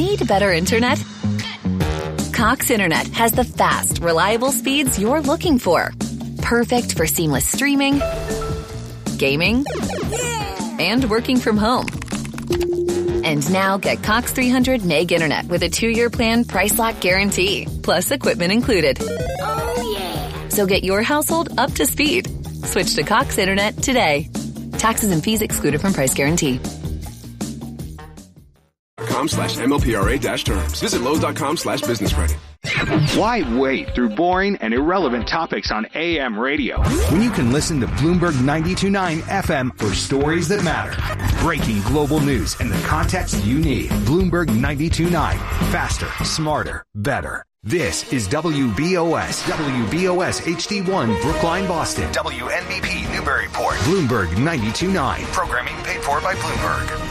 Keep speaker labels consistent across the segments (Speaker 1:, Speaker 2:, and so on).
Speaker 1: Need better internet? Cox Internet has the fast, reliable speeds you're looking for. Perfect for seamless streaming, gaming, and working from home. And now get Cox 300 meg internet with a 2-year plan price lock guarantee, plus equipment included.
Speaker 2: Oh, yeah.
Speaker 1: So get your household up to speed. Switch to Cox Internet today. Taxes and fees excluded from price guarantee.
Speaker 3: .com/MLPRA-terms. Visit Lowe's.com/business credit.
Speaker 4: Why wait through boring and irrelevant topics on AM radio
Speaker 5: when you can listen to Bloomberg 92.9 FM for stories that matter? Breaking global news and the context you need. Bloomberg 92.9. Faster, smarter, better. This is WBOS. WBOS HD1 Brookline, Boston. WNBP Newburyport. Bloomberg 92.9. Programming paid for by Bloomberg.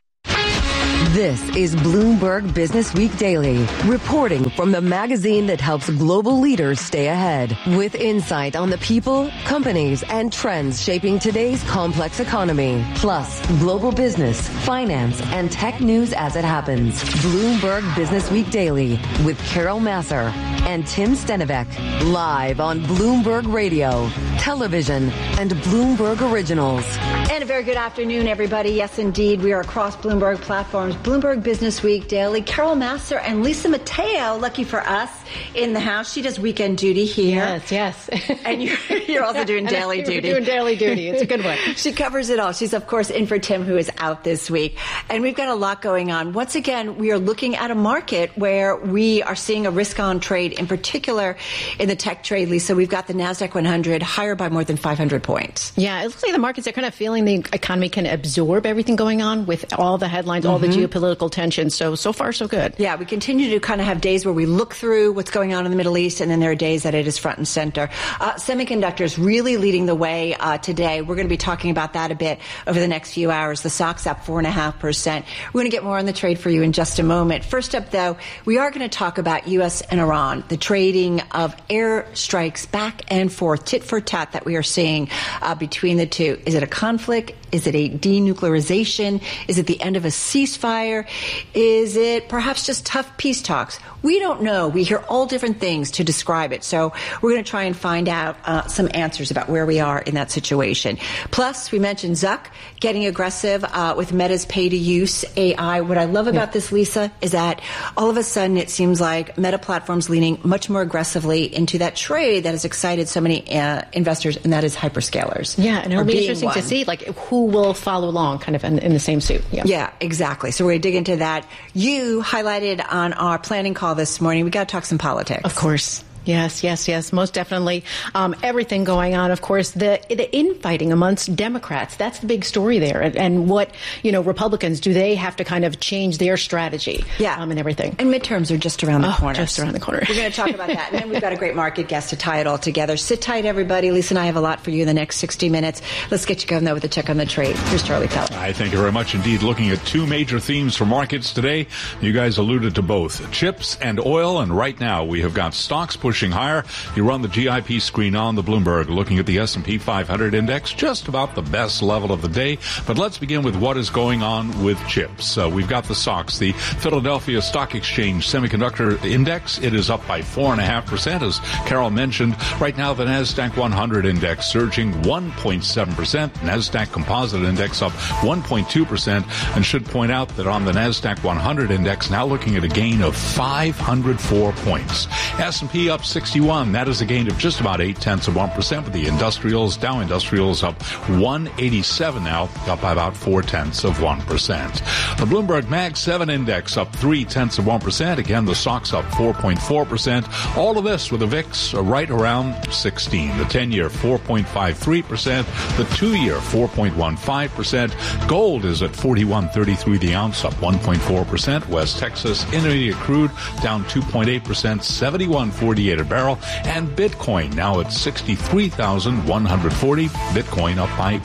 Speaker 6: This is Bloomberg Business Week Daily, reporting from the magazine that helps global leaders stay ahead, with insight on the people, companies, and trends shaping today's complex economy, plus global business, finance, and tech news as it happens. Bloomberg Business Week Daily with Carol Massar and Tim Stenivek, live on Bloomberg Radio, television, and Bloomberg Originals.
Speaker 7: And a very good afternoon, everybody. Yes, indeed, we are across Bloomberg platforms. Bloomberg Business Week Daily. Carol Massar and Lisa Mateo, lucky for us, in the house. She does weekend duty here.
Speaker 8: Yes.
Speaker 7: And you're also doing daily duty.
Speaker 8: We're doing daily duty. It's a good one.
Speaker 7: She covers it all. She's, of course, in for Tim, who is out this week. And we've got a lot going on. Once again, we are looking at a market where we are seeing a risk-on trade, in particular in the tech trade, Lisa. We've got the NASDAQ 100 higher by more than 500 points.
Speaker 8: Yeah, it looks like the markets are kind of feeling the economy can absorb everything going on with all the headlines, all the geopolitical tension. So far, so good.
Speaker 7: Yeah, we continue to kind of have days where we look through what's going on in the Middle East, and then there are days that it is front and center. Semiconductors really leading the way today. We're going to be talking about that a bit over the next few hours. The SOX up 4.5%. We're going to get more on the trade for you in just a moment. First up, though, we are going to talk about U.S. and Iran, the trading of air strikes back and forth, tit for tat, that we are seeing between the two. Is it a conflict? Is it a denuclearization? Is it the end of a ceasefire? Is it perhaps just tough peace talks? We don't know. We hear all different things to describe it. So we're going to try and find out some answers about where we are in that situation. Plus, we mentioned Zuck getting aggressive with Meta's pay-to-use AI. What I love about this, Lisa, is that all of a sudden it seems like Meta Platforms leaning much more aggressively into that trade that has excited so many investors, and that is hyperscalers.
Speaker 8: Yeah, and it'll be interesting to see who will follow along kind of in the same suit.
Speaker 7: Yeah, exactly. So we're going to dig into that. You highlighted on our planning call this morning, we got to talk some politics.
Speaker 8: Of course. Yes, most definitely. Everything going on, of course, the infighting amongst Democrats, that's the big story there. And what, Republicans, do they have to kind of change their strategy?
Speaker 7: Yeah.
Speaker 8: And everything.
Speaker 7: And midterms are just around the corner.
Speaker 8: Just around the corner.
Speaker 7: We're going to talk about that. And then we've got a great market guest to tie it all together. Sit tight, everybody. Lisa and I have a lot for you in the next 60 minutes. Let's get you going, though, with a check on the trade. Here's Charlie Pell.
Speaker 9: I thank you very much indeed. Looking at two major themes for markets today. You guys alluded to both chips and oil. And right now we have got stocks pushing higher. You run the GIP screen on the Bloomberg, looking at the S&P 500 index, just about the best level of the day. But let's begin with what is going on with chips. We've got the SOX, the Philadelphia Stock Exchange Semiconductor Index. It is up by 4.5%, as Carol mentioned. Right now, the NASDAQ 100 index surging 1.7%. NASDAQ Composite Index up 1.2%. And should point out that on the NASDAQ 100 index, now looking at a gain of 504 points. S&P up 61. That is a gain of just about 0.8%, with the industrials, Dow Industrials up 187 now, up by about 0.4%. The Bloomberg Mag 7 index up 0.3%. Again, the SOX up 4.4%. All of this with the VIX right around 16. The 10-year 4.53%. The 2-year 4.15%. Gold is at $41.33 the ounce, up 1.4%. West Texas Intermediate crude down 2.8%, $71.48 a barrel. And Bitcoin now at 63,140. Bitcoin up by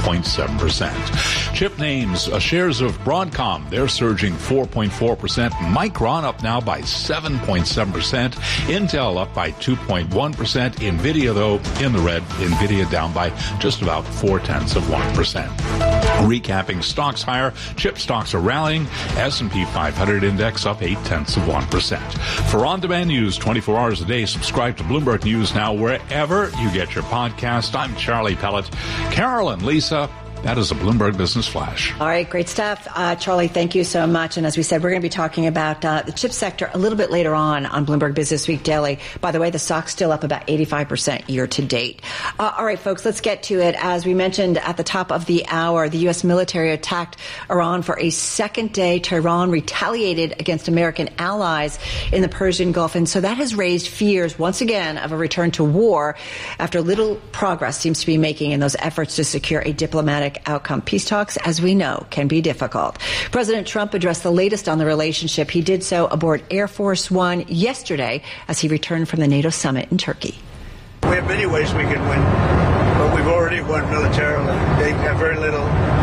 Speaker 9: 1.7%. Chip names, shares of Broadcom, they're surging 4.4%. Micron up now by 7.7%. Intel up by 2.1%. Nvidia, though, in the red. Nvidia down by just about 0.4%. Recapping stocks higher, chip stocks are rallying, S&P 500 index up 0.8%. For on-demand news 24 hours a day, subscribe to Bloomberg News now wherever you get your podcast. I'm Charlie Pellet. Carolyn, Lisa, that is a Bloomberg Business Flash.
Speaker 7: All right, great stuff. Charlie, thank you so much. And as we said, we're going to be talking about the chip sector a little bit later on Bloomberg Business Week Daily. By the way, the stock's still up about 85% year to date. All right, folks, let's get to it. As we mentioned at the top of the hour, the U.S. military attacked Iran for a second day. Tehran retaliated against American allies in the Persian Gulf. And so that has raised fears once again of a return to war after little progress seems to be making in those efforts to secure a diplomatic outcome. Peace talks, as we know, can be difficult. President Trump addressed the latest on the relationship. He did so aboard Air Force One yesterday as he returned from the NATO summit in Turkey.
Speaker 10: We have many ways we can win, but we've already won militarily. They have very little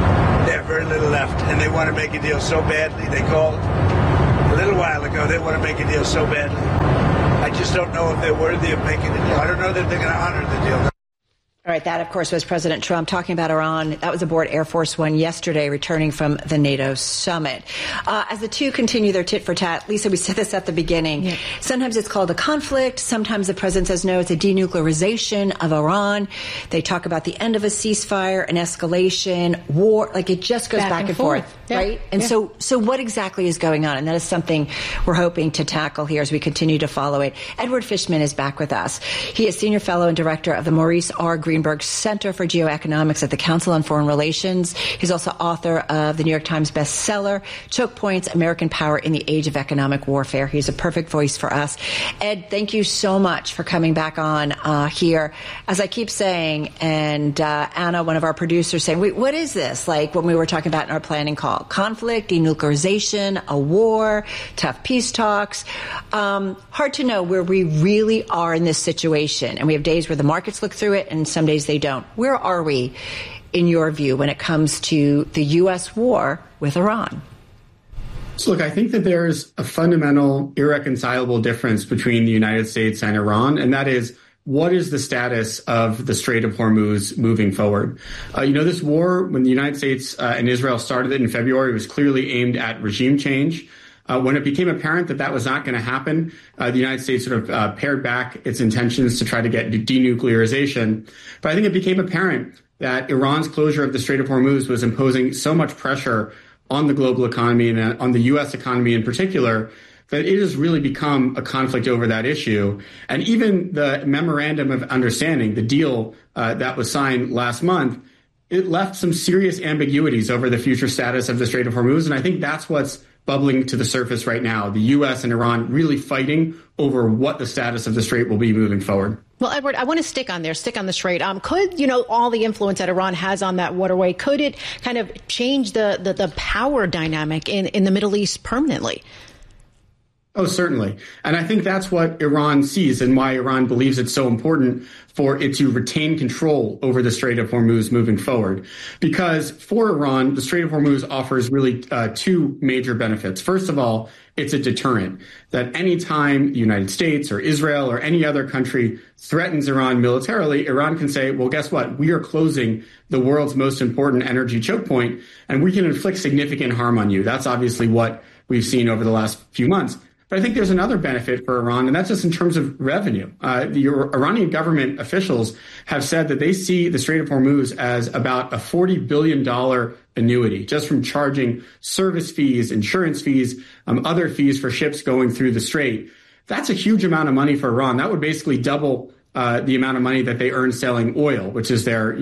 Speaker 10: left, and they want to make a deal so badly. They called a little while ago. They want to make a deal so badly. I just don't know if they're worthy of making a deal. I don't know that they're going to honor the deal.
Speaker 7: All right, that, of course, was President Trump talking about Iran. That was aboard Air Force One yesterday, returning from the NATO summit. As the two continue their tit for tat, Lisa, we said this at the beginning. Yeah. Sometimes it's called a conflict. Sometimes the president says, no, it's a denuclearization of Iran. They talk about the end of a ceasefire, an escalation, war. Like, it just goes back and forth, yeah. Right? And so what exactly is going on? And that is something we're hoping to tackle here as we continue to follow it. Edward Fishman is back with us. He is senior fellow and director of the Maurice R. Greenberg Center for Geoeconomics at the Council on Foreign Relations. He's also author of the New York Times bestseller, Choke Points, American Power in the Age of Economic Warfare. He's a perfect voice for us. Ed, thank you so much for coming back on here. As I keep saying, and Anna, one of our producers, saying, wait, what is this? Like when we were talking about in our planning call, conflict, denuclearization, a war, tough peace talks. Hard to know where we really are in this situation. And we have days where the markets look through it and some days they don't. Where are we, in your view, when it comes to the U.S. war with Iran?
Speaker 11: So, look, I think that there's a fundamental, irreconcilable difference between the United States and Iran, and that is, what is the status of the Strait of Hormuz moving forward? This war, when the United States and Israel started it in February, was clearly aimed at regime change. When it became apparent that that was not going to happen, the United States sort of pared back its intentions to try to get denuclearization. But I think it became apparent that Iran's closure of the Strait of Hormuz was imposing so much pressure on the global economy and on the U.S. economy in particular that it has really become a conflict over that issue. And even the memorandum of understanding, the deal that was signed last month, it left some serious ambiguities over the future status of the Strait of Hormuz. And I think that's what's bubbling to the surface right now. The U.S. and Iran really fighting over what the status of the Strait will be moving forward.
Speaker 8: Well, Edward, I want to stick on the Strait. Could, all the influence that Iran has on that waterway, could it kind of change the power dynamic in the Middle East permanently?
Speaker 11: Oh, certainly. And I think that's what Iran sees and why Iran believes it's so important for it to retain control over the Strait of Hormuz moving forward. Because for Iran, the Strait of Hormuz offers really two major benefits. First of all, it's a deterrent that any time the United States or Israel or any other country threatens Iran militarily, Iran can say, well, guess what? We are closing the world's most important energy choke point, and we can inflict significant harm on you. That's obviously what we've seen over the last few months. But I think there's another benefit for Iran, and that's just in terms of revenue. The Iranian government officials have said that they see the Strait of Hormuz as about a $40 billion annuity just from charging service fees, insurance fees, other fees for ships going through the Strait. That's a huge amount of money for Iran. That would basically double the amount of money that they earn selling oil, which is their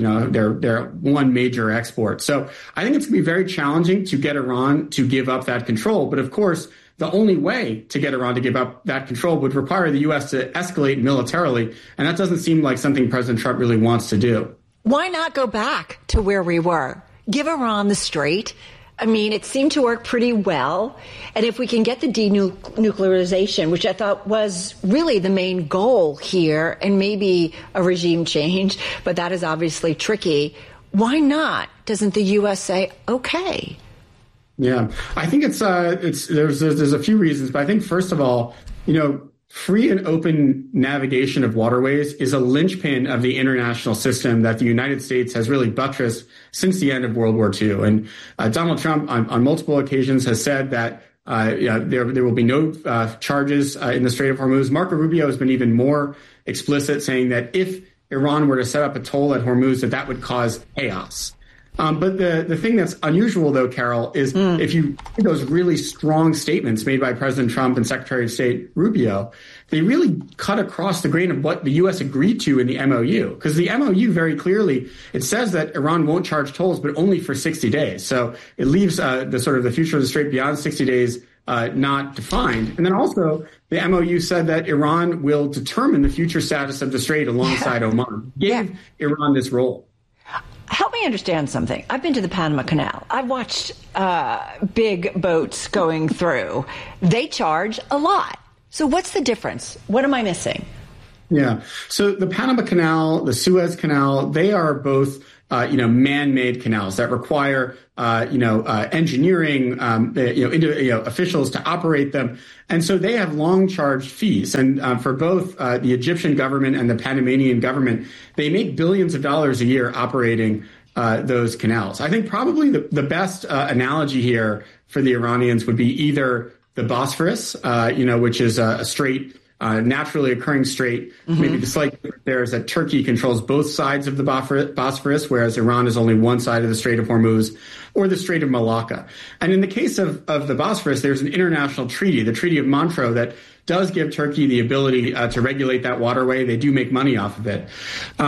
Speaker 11: one major export. So I think it's going to be very challenging to get Iran to give up that control. But of course, the only way to get Iran to give up that control would require the U.S. to escalate militarily. And that doesn't seem like something President Trump really wants to do.
Speaker 7: Why not go back to where we were? Give Iran the Strait. I mean, it seemed to work pretty well. And if we can get the denuclearization, which I thought was really the main goal here, and maybe a regime change, but that is obviously tricky, why not? Doesn't the U.S. say, okay?
Speaker 11: Yeah, I think there's a few reasons, but I think first of all, free and open navigation of waterways is a linchpin of the international system that the United States has really buttressed since the end of World War II. And Donald Trump on multiple occasions has said that there will be no charges in the Strait of Hormuz. Marco Rubio has been even more explicit, saying that if Iran were to set up a toll at Hormuz, that would cause chaos. But the thing that's unusual, though, Carol, is if you read those really strong statements made by President Trump and Secretary of State Rubio, they really cut across the grain of what the U.S. agreed to in the MOU. Because the MOU very clearly, it says that Iran won't charge tolls, but only for 60 days. So it leaves the future of the Strait beyond 60 days not defined. And then also the MOU said that Iran will determine the future status of the Strait alongside Oman. Gave Iran this role.
Speaker 7: Help me understand something. I've been to the Panama Canal. I've watched big boats going through. They charge a lot. So what's the difference? What am I missing?
Speaker 11: Yeah. So the Panama Canal, the Suez Canal, they are both man-made canals that require engineering, officials to operate them. And so they have long charged fees. And for both the Egyptian government and the Panamanian government, they make billions of dollars a year operating those canals. I think probably the best analogy here for the Iranians would be either the Bosphorus, which is a strait, naturally occurring strait. Maybe the slight difference there is that Turkey controls both sides of the Bosphorus, whereas Iran is only one side of the Strait of Hormuz, or the Strait of Malacca. And in the case of the Bosphorus, there's an international treaty, the Treaty of Montreux, that does give Turkey the ability to regulate that waterway. They do make money off of it.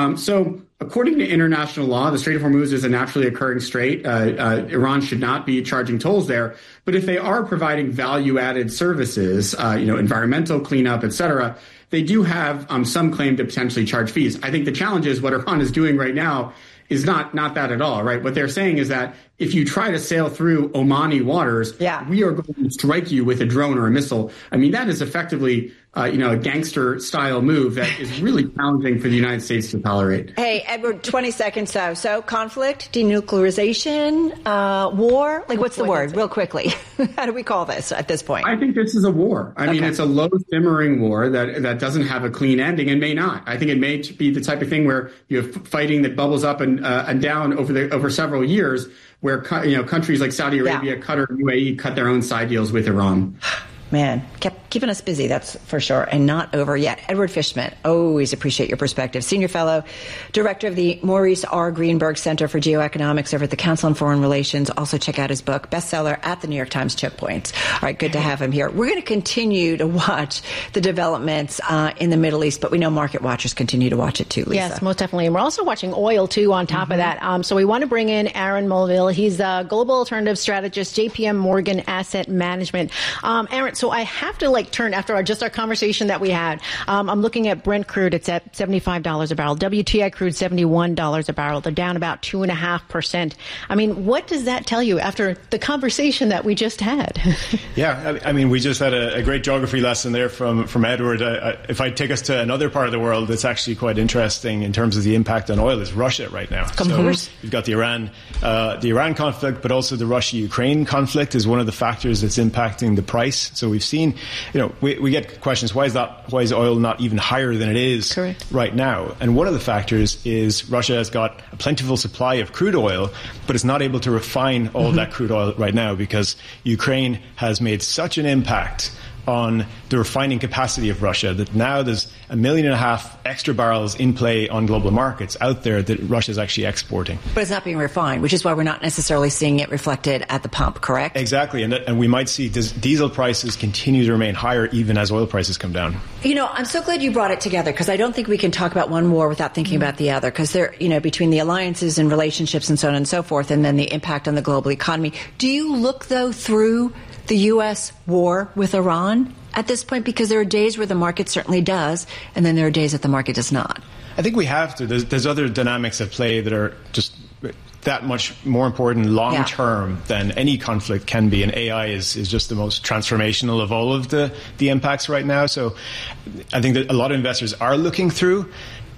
Speaker 11: So according to international law, the Strait of Hormuz is a naturally occurring strait. Iran should not be charging tolls there. But if they are providing value-added services, environmental cleanup, et cetera, they do have some claim to potentially charge fees. I think the challenge is what Iran is doing right now is not that at all, right? What they're saying is that if you try to sail through Omani waters, we are going to strike you with a drone or a missile. I mean, that is effectively, a gangster-style move that is really challenging for the United States to tolerate.
Speaker 7: Hey, Edward, 20 seconds. So conflict, denuclearization, war? Like, what's the word, real quickly? How do we call this at this point?
Speaker 11: I think this is a war. I mean, it's a low-simmering war that doesn't have a clean ending and may not. I think it may be the type of thing where you have fighting that bubbles up and down over several years, where countries like Saudi Arabia, Qatar, and UAE cut their own side deals with Iran.
Speaker 7: Man, kept keeping us busy, that's for sure, and not over yet. Edward Fishman, always appreciate your perspective. Senior Fellow, Director of the Maurice R. Greenberg Center for Geoeconomics over at the Council on Foreign Relations. Also check out his book, bestseller at the New York Times Choke Points. All right, good to have him here. We're going to continue to watch the developments in the Middle East, but we know market watchers continue to watch it too, Lisa.
Speaker 8: Yes, most definitely. And we're also watching oil, too, on top of that. So we want to bring in Aaron Mulvihill. He's a global alternative strategist, JPM Morgan Asset Management. Aaron, so I have to turn after our conversation that we had. I'm looking at Brent crude. It's at $75 a barrel. WTI crude, $71 a barrel. They're down about 2.5%. I mean, what does that tell you after the conversation that we just had?
Speaker 12: Yeah, I mean, we just had a great geography lesson there from Edward. If I take us to another part of the world that's actually quite interesting in terms of the impact on oil is Russia right now. Of course. You've got the Iran conflict, but also the Russia-Ukraine conflict is one of the factors that's impacting the price. So we've seen, we get questions, why is oil not even higher than it is right now? And one of the factors is Russia has got a plentiful supply of crude oil, but it's not able to refine all of that crude oil right now because Ukraine has made such an impact on the refining capacity of Russia that now there's 1.5 million extra barrels in play on global markets out there that Russia is actually exporting.
Speaker 7: But it's not being refined, which is why we're not necessarily seeing it reflected at the pump, correct?
Speaker 12: Exactly. And we might see diesel prices continue to remain higher even as oil prices come down.
Speaker 7: I'm so glad you brought it together because I don't think we can talk about one war without thinking about the other because they're, between the alliances and relationships and so on and so forth and then the impact on the global economy. Do you look, though, through the U.S. war with Iran at this point? Because there are days where the market certainly does, and then there are days that the market does not.
Speaker 12: I think we have to. There's other dynamics at play that are just that much more important long-term than any conflict can be, and AI is just the most transformational of all of the impacts right now. So I think that a lot of investors are looking through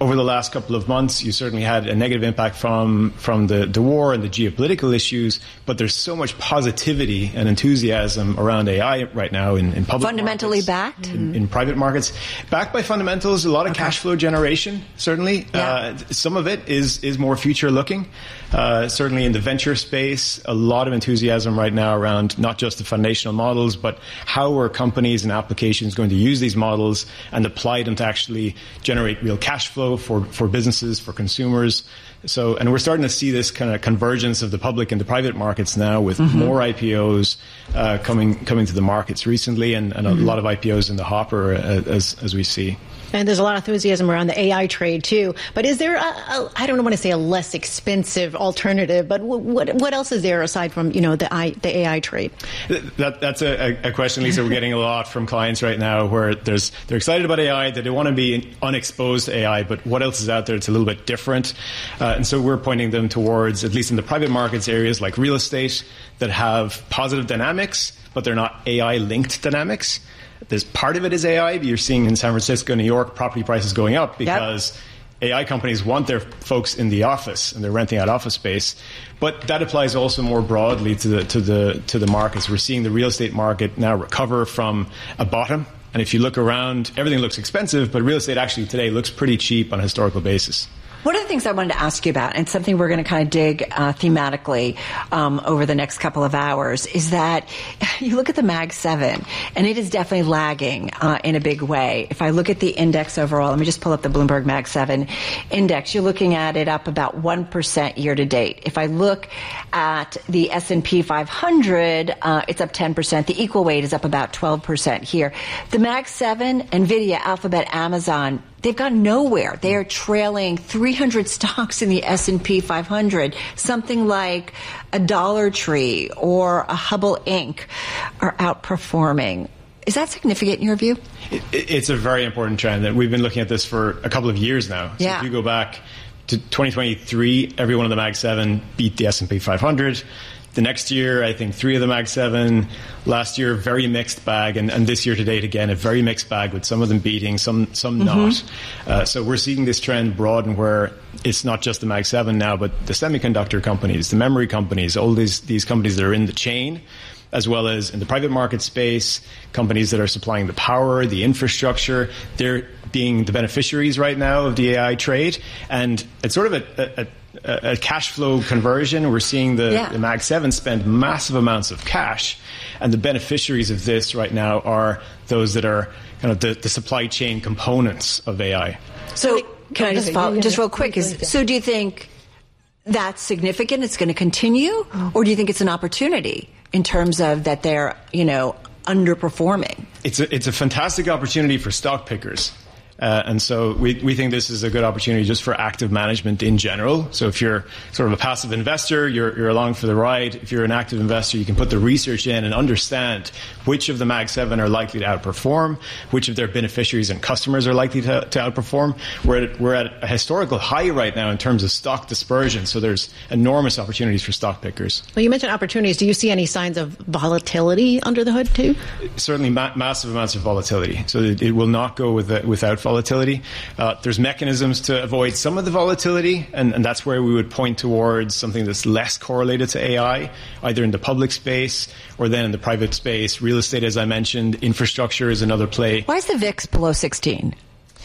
Speaker 12: over the last couple of months, you certainly had a negative impact from the war and the geopolitical issues, but there's so much positivity and enthusiasm around AI right now in public
Speaker 7: fundamentally
Speaker 12: markets,
Speaker 7: backed?
Speaker 12: in private markets. Backed by fundamentals, a lot of cash flow generation, certainly.
Speaker 7: Yeah.
Speaker 12: Some of it is more future-looking. Certainly in the venture space, a lot of enthusiasm right now around not just the foundational models, but how are companies and applications going to use these models and apply them to actually generate real cash flow for businesses, for consumers. So, and we're starting to see this kind of convergence of the public and the private markets now with more IPOs coming to the markets recently, and a lot of IPOs in the hopper as we see.
Speaker 8: And there's a lot of enthusiasm around the AI trade, too. But is there, I don't want to say a less expensive alternative, but what else is there aside from, the AI trade?
Speaker 12: That's a question, Lisa, we're getting a lot from clients right now where they're excited about AI, that they want to be unexposed to AI, but what else is out there that's a little bit different? And so we're pointing them towards, at least in the private markets, areas like real estate that have positive dynamics, but they're not AI-linked dynamics. There's part of it is AI, but you're seeing in San Francisco, New York, property prices going up because AI companies want their folks in the office and they're renting out office space. But that applies also more broadly to the markets. We're seeing the real estate market now recover from a bottom. And if you look around, everything looks expensive, but real estate actually today looks pretty cheap on a historical basis.
Speaker 7: One of the things I wanted to ask you about, and something we're going to kind of dig thematically over the next couple of hours, is that you look at the Mag 7, and it is definitely lagging in a big way. If I look at the index overall, let me just pull up the Bloomberg Mag 7 index. You're looking at it up about 1% year to date. If I look at the S&P 500, it's up 10%. The equal weight is up about 12% here. The Mag 7, NVIDIA, Alphabet, Amazon, they've gone nowhere. They are trailing 300 stocks in the S&P 500. Something like a Dollar Tree or a Hubble Inc. are outperforming. Is that significant in your view?
Speaker 12: It's a very important trend. That we've been looking at this for a couple of years now. So if you go back to 2023, every one of the Mag 7 beat the S&P 500. The next year, I think 3 of the Mag 7. Last year, very mixed bag. And this year to date, again, a very mixed bag with some of them beating, some not. So we're seeing this trend broaden where it's not just the Mag 7 now, but the semiconductor companies, the memory companies, all these companies that are in the chain, as well as in the private market space, companies that are supplying the power, the infrastructure. They're being the beneficiaries right now of the AI trade. And it's sort of a cash flow conversion. We're seeing the Mag 7 spend massive amounts of cash, and the beneficiaries of this right now are those that are kind of the supply chain components of AI.
Speaker 7: So can I just follow, just real quick, so do you think that's significant, it's going to continue, or do you think it's an opportunity in terms of that they're, underperforming?
Speaker 12: It's a fantastic opportunity for stock pickers. And so we think this is a good opportunity just for active management in general. So if you're sort of a passive investor, you're along for the ride. If you're an active investor, you can put the research in and understand which of the Mag 7 are likely to outperform, which of their beneficiaries and customers are likely to outperform. We're at a historical high right now in terms of stock dispersion. So there's enormous opportunities for stock pickers.
Speaker 8: Well, you mentioned opportunities. Do you see any signs of volatility under the hood too?
Speaker 12: Certainly massive amounts of volatility. So it will not go without volatility. There's mechanisms to avoid some of the volatility, and that's where we would point towards something that's less correlated to AI, either in the public space or then in the private space. Real estate, as I mentioned, infrastructure is another play.
Speaker 7: Why is the VIX below 16?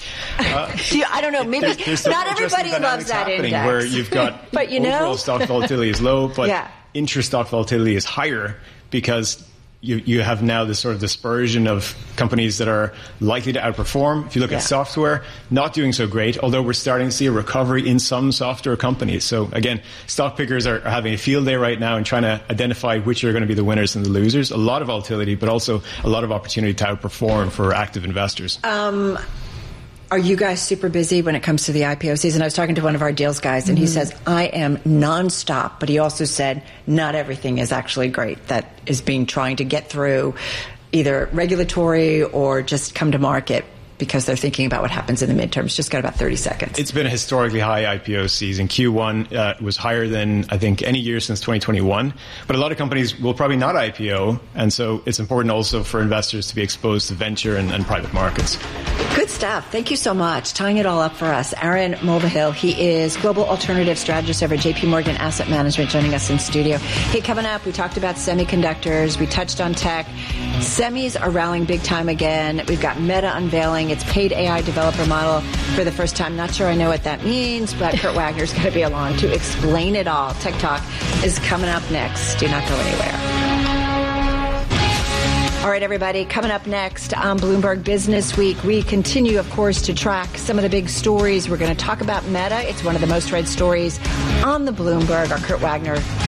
Speaker 7: I don't know. Maybe not everybody loves that index.
Speaker 12: Where you've got
Speaker 7: but
Speaker 12: overall stock volatility is low, but intra-stock volatility is higher because you have now this sort of dispersion of companies that are likely to outperform. If you look at software, not doing so great, although we're starting to see a recovery in some software companies. So again, stock pickers are having a field day right now and trying to identify which are going to be the winners and the losers. A lot of volatility, but also a lot of opportunity to outperform for active investors.
Speaker 7: Are you guys super busy when it comes to the IPO season? I was talking to one of our deals guys, and he says, I am nonstop. But he also said, not everything is actually great that is being trying to get through either regulatory or just come to market because they're thinking about what happens in the midterms. Just got about 30 seconds.
Speaker 12: It's been a historically high IPO season. Q1 was higher than, I think, any year since 2021. But a lot of companies will probably not IPO. And so it's important also for investors to be exposed to venture and private markets.
Speaker 7: Good stuff. Thank you so much. Tying it all up for us, Aaron Mulvihill. He is Global Alternative Strategist over at JP Morgan Asset Management, joining us in studio. Hey, coming up, we talked about semiconductors. We touched on tech. Semis are rallying big time again. We've got Meta unveiling its paid AI developer model for the first time. Not sure I know what that means, but Kurt Wagner's going to be along to explain it all. Tech Talk is coming up next. Do not go anywhere. All right, everybody, coming up next on Bloomberg Business Week, we continue, of course, to track some of the big stories. We're going to talk about Meta. It's one of the most read stories on the Bloomberg. Our Kurt Wagner